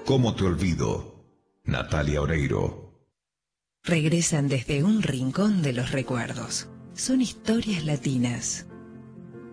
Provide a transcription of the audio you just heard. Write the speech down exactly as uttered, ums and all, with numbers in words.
¿Cómo te olvido? Natalia Oreiro. Regresan desde un rincón de los recuerdos. Son historias latinas